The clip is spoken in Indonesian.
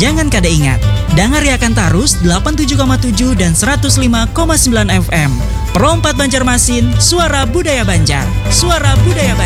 Jangan kada ingat, dengar Yakan Tarus 87,7 dan 105,9 FM. Perompat Banjarmasin, suara budaya Banjar. Suara budaya Banjar.